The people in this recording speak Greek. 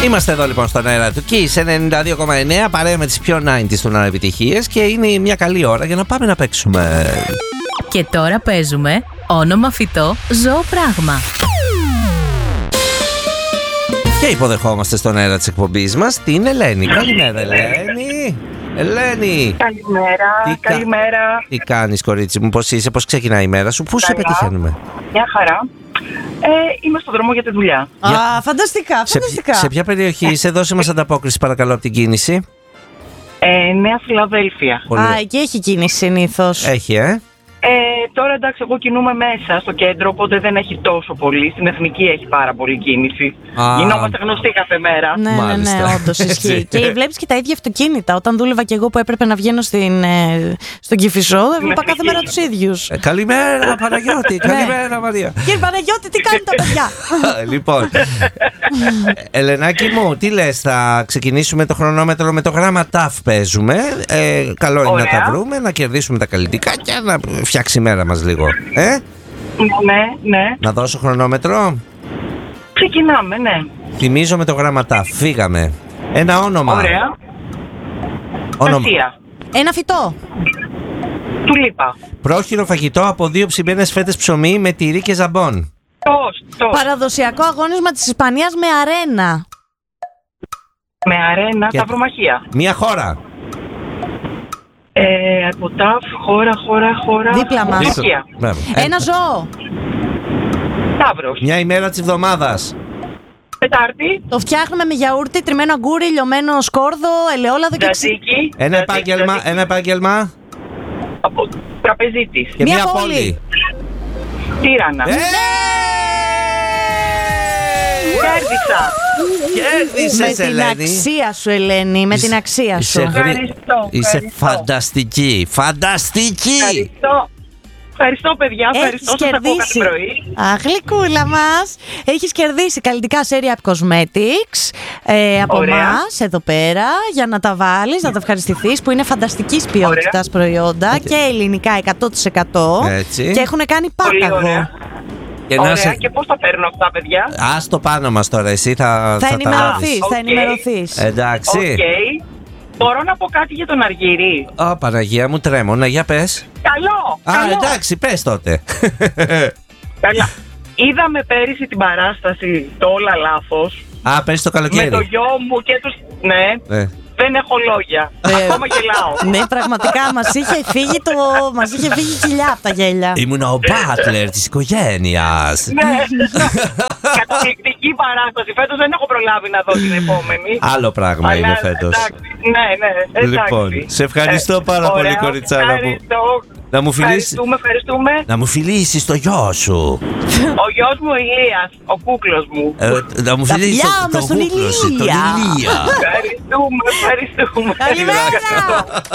Είμαστε εδώ λοιπόν στον αέρα του Kiss 92,9, παρέα με τις πιο 90s των επιτυχίες, και είναι μια καλή ώρα για να πάμε να παίξουμε. Και τώρα παίζουμε όνομα φυτό, ζώο, πράγμα. Και υποδεχόμαστε στον αέρα της εκπομπής μας την Ελένη. Καλημέρα, Ελένη. Ελένη. Καλημέρα. Καλημέρα. Τι κάνεις, κορίτσι μου, πώς είσαι, πώς ξεκινάει η μέρα σου, πού σε πετυχαίνουμε? Μια χαρά. Είμαι στον δρόμο για τη δουλειά. Φανταστικά, φανταστικά. Σε ποια περιοχή είσαι, δώσε μας ανταπόκριση παρακαλώ από την κίνηση. Νέα Φιλαδέλφια. Εκεί έχει κίνηση συνήθως. Έχει, Τώρα εντάξει, εγώ κινούμαι μέσα στο κέντρο, οπότε δεν έχει τόσο πολύ. Στην Εθνική έχει πάρα πολύ κίνηση. Γινόμαστε γνωστοί κάθε μέρα. Ναι, όντως ισχύει. Και βλέπεις και τα ίδια αυτοκίνητα. Όταν δούλευα και εγώ που έπρεπε να βγαίνω στον Κηφισό, έβλεπα κάθε μέρα τους ίδιους. Καλημέρα, Παναγιώτη. Καλημέρα, Μαρία. Κύριε Παναγιώτη, τι κάνουν τα παιδιά? Λοιπόν, Ελενάκη μου, τι λες, θα ξεκινήσουμε το χρονόμετρο με το γράμμα ΤΑΦ παίζουμε. Καλό είναι να τα βρούμε, να κερδίσουμε τα καλλιτικά και να φτιάξει η μέρα μας λίγο. Ναι. Να δώσω χρονόμετρο. Ξεκινάμε, ναι. Θυμίζω με το γράμμα ΤΑΦ. Φύγαμε. Ένα όνομα. Ωραία. Ένα φυτό. Τουλίπα. Πρόχειρο φαγητό από 2 ψημένες φέτες ψωμί με τυρί και ζαμπόν. Παραδοσιακό αγώνισμα της Ισπανίας με αρένα. Με αρένα, ταυρομαχία. Μια χώρα. Από ΤΑΦ, χώρα. Δίπλα μας. Ένα ζώο. Ταύρος. Μια ημέρα της εβδομάδας. Τετάρτη. Το φτιάχνουμε με γιαούρτι, τριμμένο αγκούρι, λιωμένο σκόρδο, ελαιόλαδο και Τζατζίκι. Ένα επάγγελμα. Από τραπεζίτης. Και μια πόλη. Τύρανα. Κέρδισα. Κέρδισες, Ελένη. Με την αξία σου, Ελένη. Με την αξία σου. Είσαι φανταστική. Φανταστική. Ευχαριστώ, παιδιά. Ευχαριστώ. Σας ακούω κάθε πρωί. Αχ, γλυκούλα μας. Έχεις κερδίσει καλλιτικά Serie Up Cosmetics από εμάς εδώ πέρα, για να τα βάλεις, να τα ευχαριστηθείς, που είναι φανταστικής ποιότητας προϊόντα και ελληνικά 100%. Έτσι. Και έχουν κάνει πάταγο. Ωραία, και πώς τα παίρνω αυτά, παιδιά? Ας το πάνω μας τώρα, εσύ θα ενημερωθείς. Εντάξει. Μπορώ να πω κάτι για τον Αργυρί? Παναγία μου, τρέμω. Να, για πες. Καλό. Εντάξει, πες τότε. Καλά. Είδαμε πέρυσι την παράσταση το Όλα Λάθος. Πέρυσι το καλοκαίρι. Με το γιο μου και τους... Ναι. Δεν έχω λόγια. Ακόμα γελάω. Ναι, πραγματικά μας είχε φύγει κοιλιά από τα γέλια. Ήμουν ο μπάτλερ της οικογένειας. Ναι. Καταπληκτική παράσταση. Φέτος δεν έχω προλάβει να δω την επόμενη. Άλλο πράγμα είναι φέτος. Ναι. Λοιπόν, σε ευχαριστώ πάρα πολύ, κοριτσάρα μου. Ευχαριστούμε. Να μου φιλήσεις το γιο σου. Ο γιος μου ο Ηλίας, ο κούκλος μου. Να μου φιλήσεις τον Ηλία. Ηλία. Ευχαριστούμε. Καλημέρα.